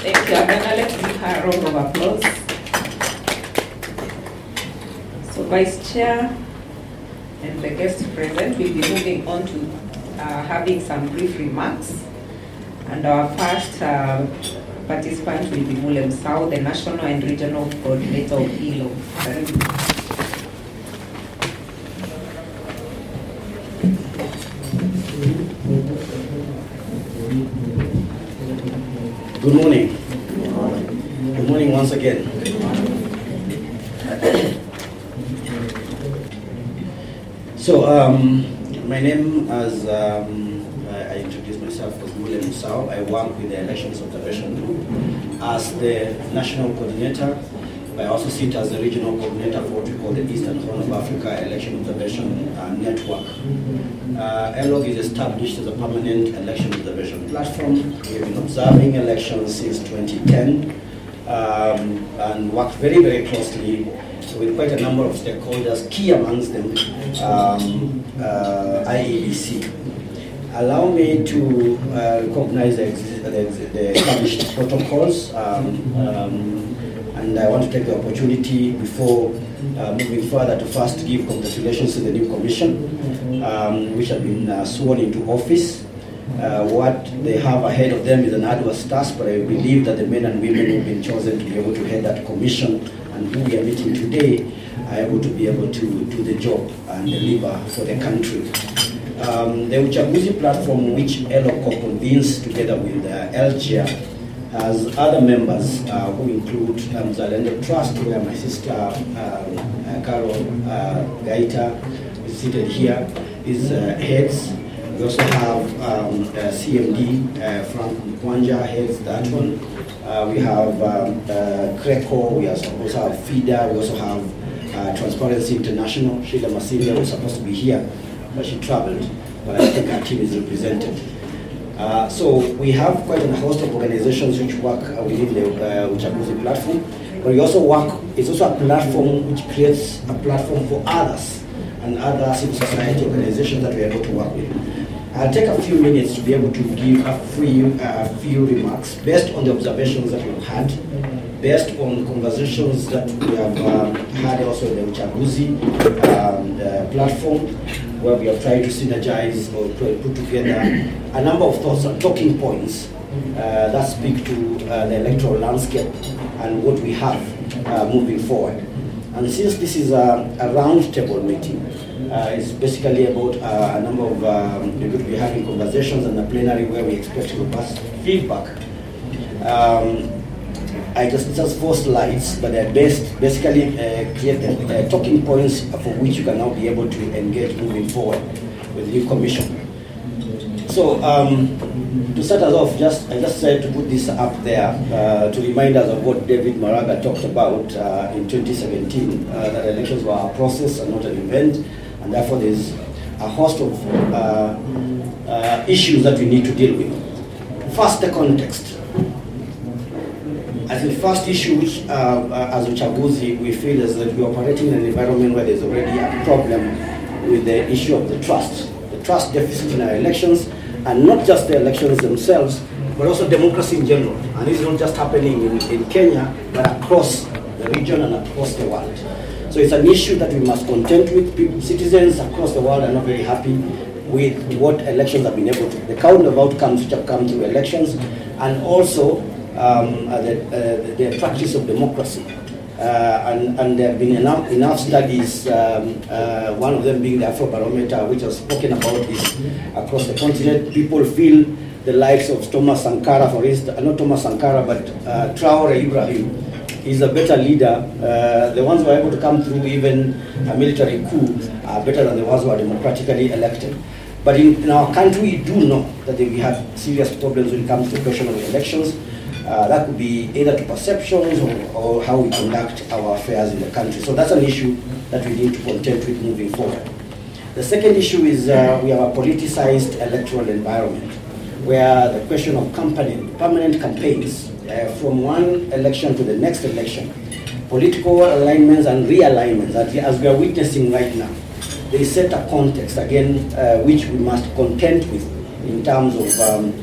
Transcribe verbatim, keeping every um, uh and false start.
Thank you, Agana. Let's give her a round of applause. So, Vice Chair and the guests present will be moving on to uh, having some brief remarks. And our first uh, participant will be Mulem Sao, the National and Regional Coordinator of I L O. Good morning. Good morning once again. So, um, my name, as um, I, I introduced myself as Mulem Sao. I work with the Elections Observation Group as the National Coordinator. I also sit as the Regional Coordinator for what we call the Eastern Horn of Africa Election Observation uh, Network. Uh, E L O G is established as a permanent election observation platform. We've been observing elections since twenty ten um, and worked very, very closely with quite a number of stakeholders, key amongst them um, uh, I E B C. Allow me to uh, recognize the, the, the established protocols, um, um, and I want to take the opportunity before uh, moving further to first give congratulations to the new commission, um, which have been uh, sworn into office. Uh, what they have ahead of them is an arduous task, but I believe that the men and women who have been chosen to be able to head that commission and who we are meeting today are able to be able to do the job and deliver for the country. Um, the Uchaguzi platform, which E L O C convenes together with uh, L G A, has other members uh, who include um, Zalendo Trust, where my sister um, uh, Carol uh, Gaita is seated here, is uh, heads. We also have um, uh, C M D, uh, Frank Mkwanja heads that one. Uh, we have um, uh, Creco, we also have FIDA, we also have uh, Transparency International. Sheila Masilia was supposed to be here, but she traveled, but I think our team is represented. Uh, so we have quite a host of organizations which work uh, within the uh, Uchaguzi platform, but we also work, it's also a platform which creates a platform for others and other civil society organizations that we are able to work with. I'll take a few minutes to be able to give a few, uh, few remarks based on the observations that we've had, based on conversations that we have um, had also in the Uchaguzi um, the platform, where we have tried to synergize or to put together a number of thoughts and talking points uh, that speak to uh, the electoral landscape and what we have uh, moving forward. And since this is a, a roundtable meeting, uh, it's basically about uh, a number of, um, we're going to be having conversations and a plenary where we expect robust feedback. Um, I just, just four slides, but they're based, basically uh, create the uh, talking points for which you can now be able to engage moving forward with the new commission. So um, to start us off, just I just said to put this up there uh, to remind us of what David Maraga talked about uh, in twenty seventeen, uh, that elections were a process and not an event, and therefore there's a host of uh, uh, issues that we need to deal with. First, the context. I think the first issue, which uh, uh, as Uchaguzi we feel is that we're operating in an environment where there's already a problem with the issue of the trust, the trust deficit in our elections, and not just the elections themselves, but also democracy in general. And this is not just happening in, in Kenya, but across the region and across the world. So it's an issue that we must contend with. People, citizens across the world are not very happy with what elections have been able to, the kind of outcomes which have come through elections, and also um, uh, the, uh, the practice of democracy. Uh, and, and there have been enough, enough studies, um, uh, one of them being the Afrobarometer, which has spoken about this across the continent. People feel the likes of Thomas Sankara, for instance, not Thomas Sankara, but uh, Traore Ibrahim is a better leader. Uh, the ones who are able to come through even a military coup are better than the ones who are democratically elected. But in, in our country, we do know that we have serious problems when it comes to the question of elections. Uh, that could be either to perceptions or, or how we conduct our affairs in the country. So that's an issue that we need to contend with moving forward. The second issue is uh, we have a politicized electoral environment where the question of campaigning, permanent campaigns uh, from one election to the next election, political alignments and realignments that as we are witnessing right now, they set a context again uh, which we must contend with in terms of um,